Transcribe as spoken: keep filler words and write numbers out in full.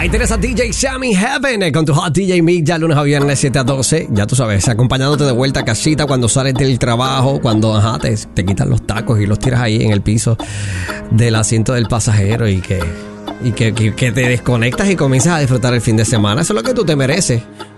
Ahí tienes a D J Sammy Heaven eh, con tu hot D J Mix ya lunes a viernes siete a doce. Ya tú sabes, acompañándote de vuelta a casita cuando sales del trabajo, cuando ajá, te, te quitas los tacos y los tiras ahí en el piso del asiento del pasajero y que, y que, que, que te desconectas y comienzas a disfrutar el fin de semana. Eso es lo que tú te mereces.